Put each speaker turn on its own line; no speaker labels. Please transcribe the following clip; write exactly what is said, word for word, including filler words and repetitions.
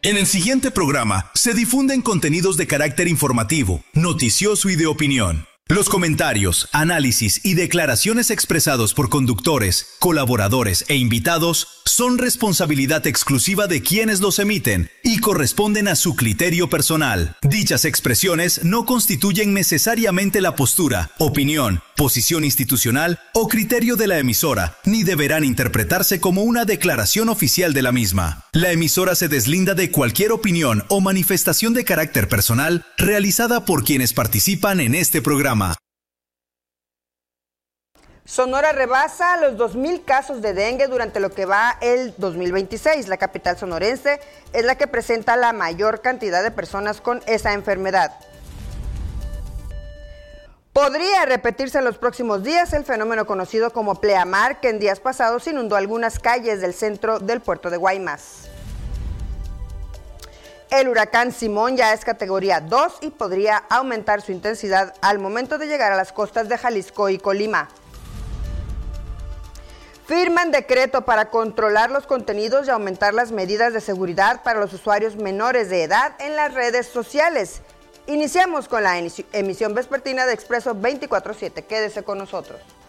En el siguiente programa se difunden contenidos de carácter informativo, noticioso y de opinión. Los comentarios, análisis y declaraciones expresados por conductores, colaboradores e invitados son responsabilidad exclusiva de quienes los emiten y corresponden a su criterio personal. Dichas expresiones no constituyen necesariamente la postura, opinión, posición institucional o criterio de la emisora, ni deberán interpretarse como una declaración oficial de la misma. La emisora se deslinda de cualquier opinión o manifestación de carácter personal realizada por quienes participan en este programa.
Sonora rebasa los dos mil casos de dengue durante lo que va el dos mil veintiséis. La capital sonorense es la que presenta la mayor cantidad de personas con esa enfermedad. Podría repetirse en los próximos días el fenómeno conocido como pleamar, que en días pasados inundó algunas calles del centro del puerto de Guaymas. El huracán Simón ya es categoría dos y podría aumentar su intensidad al momento de llegar a las costas de Jalisco y Colima. Firman decreto para controlar los contenidos y aumentar las medidas de seguridad para los usuarios menores de edad en las redes sociales. Iniciamos con la emisión vespertina de Expreso veinticuatro siete. Quédese con nosotros.